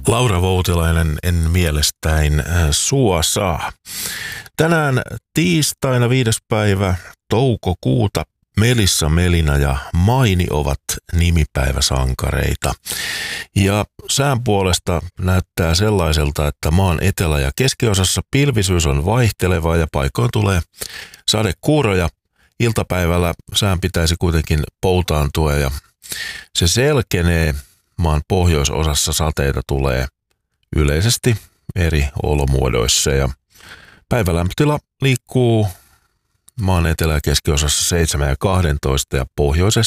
Laura Voutilainen en mielestäin sua saa. Tänään tiistaina 5. päivä toukokuuta Melissa, Melina ja Maini ovat nimipäiväsankareita. Ja sään puolesta näyttää sellaiselta, että maan etelä- ja keskiosassa pilvisyys on vaihtelevaa ja paikoin tulee sadekuuroja. Iltapäivällä sään pitäisi kuitenkin poutaantua ja se selkenee. Maan pohjoisosassa sateita tulee yleisesti eri olomuodoissa ja päivälämpötila liikkuu maan etelä- ja keskiosassa 7 ja 12 ja pohjoisessa